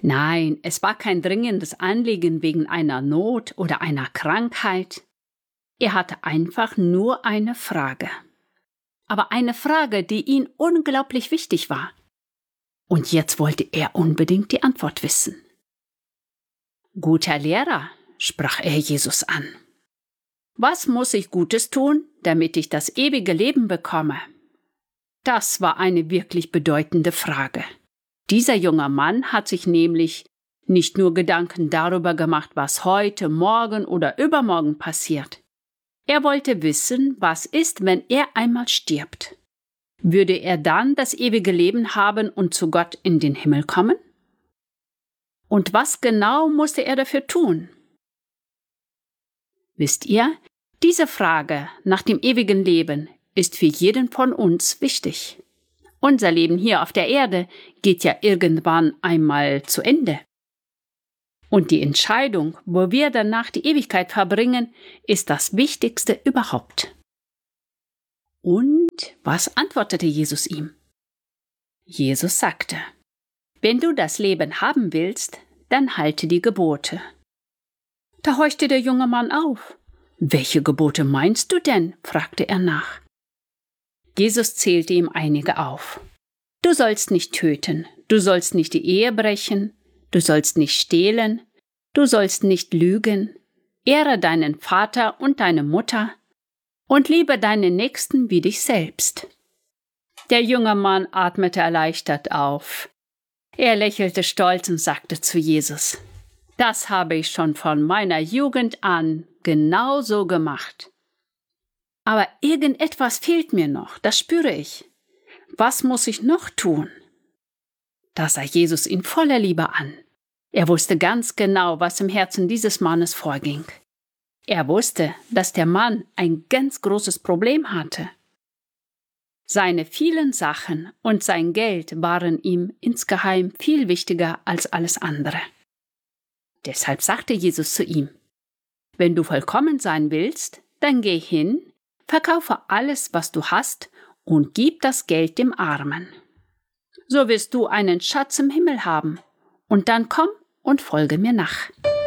Nein, es war kein dringendes Anliegen wegen einer Not oder einer Krankheit. Er hatte einfach nur eine Frage. Aber eine Frage, die ihm unglaublich wichtig war. Und jetzt wollte er unbedingt die Antwort wissen. »Guter Lehrer«, sprach er Jesus an, »was muss ich Gutes tun, damit ich das ewige Leben bekomme?« Das war eine wirklich bedeutende Frage. Dieser junge Mann hat sich nämlich nicht nur Gedanken darüber gemacht, was heute, morgen oder übermorgen passiert. Er wollte wissen, was ist, wenn er einmal stirbt. Würde er dann das ewige Leben haben und zu Gott in den Himmel kommen? Und was genau musste er dafür tun? Wisst ihr, diese Frage nach dem ewigen Leben ist für jeden von uns wichtig. Unser Leben hier auf der Erde geht ja irgendwann einmal zu Ende. Und die Entscheidung, wo wir danach die Ewigkeit verbringen, ist das Wichtigste überhaupt. Und was antwortete Jesus ihm? Jesus sagte, »Wenn du das Leben haben willst, dann halte die Gebote.« Da horchte der junge Mann auf. »Welche Gebote meinst du denn?« fragte er nach. Jesus zählte ihm einige auf. Du sollst nicht töten, du sollst nicht die Ehe brechen, du sollst nicht stehlen, du sollst nicht lügen, ehre deinen Vater und deine Mutter und liebe deinen Nächsten wie dich selbst. Der junge Mann atmete erleichtert auf. Er lächelte stolz und sagte zu Jesus, das habe ich schon von meiner Jugend an genau so gemacht. Aber irgendetwas fehlt mir noch, das spüre ich. Was muss ich noch tun? Da sah Jesus ihn voller Liebe an. Er wusste ganz genau, was im Herzen dieses Mannes vorging. Er wusste, dass der Mann ein ganz großes Problem hatte. Seine vielen Sachen und sein Geld waren ihm insgeheim viel wichtiger als alles andere. Deshalb sagte Jesus zu ihm, wenn du vollkommen sein willst, dann geh hin, verkaufe alles, was du hast, und gib das Geld dem Armen. So wirst du einen Schatz im Himmel haben, und dann komm und folge mir nach.